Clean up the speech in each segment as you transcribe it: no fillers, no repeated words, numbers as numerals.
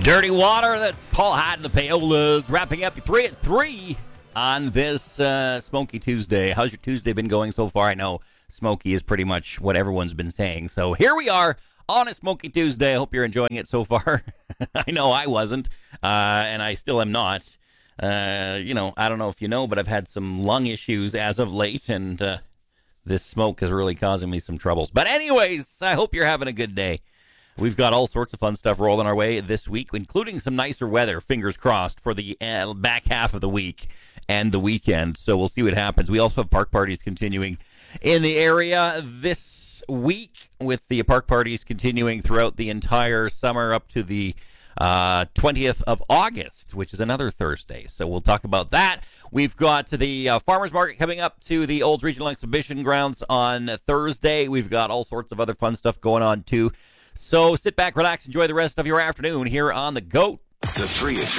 Dirty Water, that's Paul Hatt and the Paolas, wrapping up 3 at 3 on this Smoky Tuesday. How's your Tuesday been going so far? I know Smoky is pretty much what everyone's been saying. So here we are on a Smoky Tuesday. I hope you're enjoying it so far. I know I wasn't, and I still am not. I don't know if you know, but I've had some lung issues as of late, and this smoke is really causing me some troubles. But anyways, I hope you're having a good day. We've got all sorts of fun stuff rolling our way this week, including some nicer weather, fingers crossed, for the back half of the week and the weekend. So we'll see what happens. We also have park parties continuing in the area this week, with the park parties continuing throughout the entire summer up to the 20th of August, which is another Thursday. So we'll talk about that. We've got the farmers market coming up to the Olds Regional Exhibition Grounds on Thursday. We've got all sorts of other fun stuff going on too. So sit back, relax, enjoy the rest of your afternoon here on The GOAT. The 3 at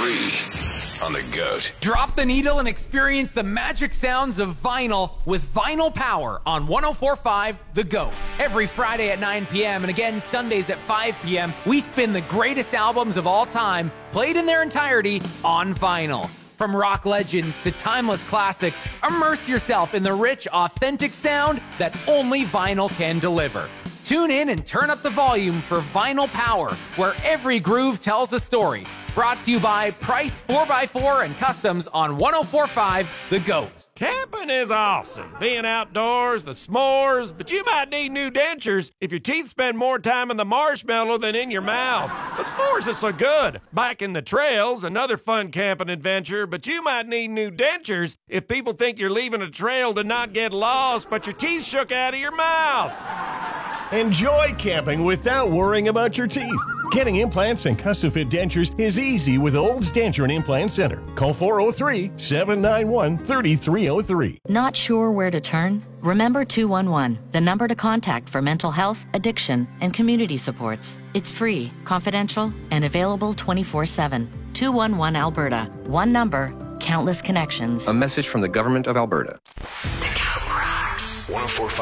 3 on The GOAT. Drop the needle and experience the magic sounds of vinyl with Vinyl Power on 104.5 The GOAT. Every Friday at 9 p.m. and again Sundays at 5 p.m., we spin the greatest albums of all time, played in their entirety on vinyl. From rock legends to timeless classics, immerse yourself in the rich, authentic sound that only vinyl can deliver. Tune in and turn up the volume for Vinyl Power, where every groove tells a story. Brought to you by Price 4x4 and Customs on 104.5 The GOAT. Camping is awesome. Being outdoors, the s'mores, but you might need new dentures if your teeth spend more time in the marshmallow than in your mouth. The s'mores are so good. Biking the trails, another fun camping adventure, but you might need new dentures if people think you're leaving a trail to not get lost, but your teeth shook out of your mouth. Enjoy camping without worrying about your teeth. Getting implants and custom-fit dentures is easy with Olds Denture and Implant Center. Call 403-791-3303. Not sure where to turn? Remember 211, the number to contact for mental health, addiction, and community supports. It's free, confidential, and available 24/7. 211 Alberta. One number, countless connections. A message from the Government of Alberta. The GOAT rocks. 104.5